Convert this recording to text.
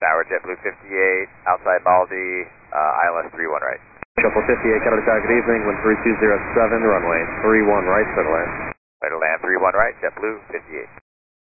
Tower, JetBlue 58, outside Baldy, ILS 31 right. Shuffle 58, Canada, good evening, wind 3207, runway 31 right, clear to land. Clear to land 31 right, JetBlue 58.